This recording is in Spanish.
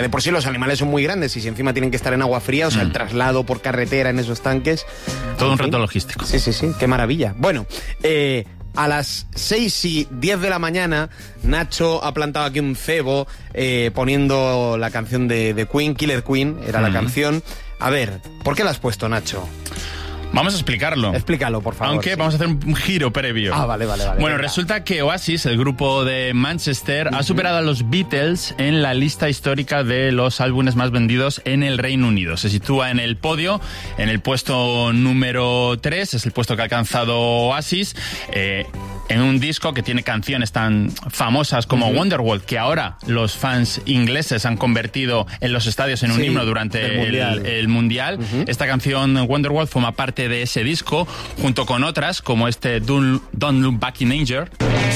de por sí los animales son muy grandes y si encima tienen que estar en agua fría, o sea, el traslado por carretera en esos tanques... Todo un reto logístico. Sí, qué maravilla. Bueno, a las 6:10 de la mañana, Nacho ha plantado aquí un cebo poniendo la canción de Queen, Killer Queen, era la canción. A ver, ¿por qué la has puesto, Nacho? Vamos a explicarlo. Explícalo, por favor. Aunque vamos a hacer un giro previo. Vale. Bueno, venga. resulta que Oasis, el grupo de Manchester, ha superado a los Beatles en la lista histórica de los álbumes más vendidos en el Reino Unido. Se sitúa en el podio, en el puesto número 3, es el puesto que ha alcanzado Oasis, en un disco que tiene canciones tan famosas como Wonderwall, que ahora los fans ingleses han convertido en los estadios en un himno durante el Mundial. Esta canción, Wonderwall, forma parte de ese disco, junto con otras como este Don't Look Back in Anger.